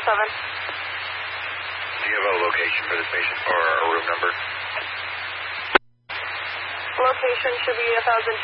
Do you have a location for this patient or a room number? Location should be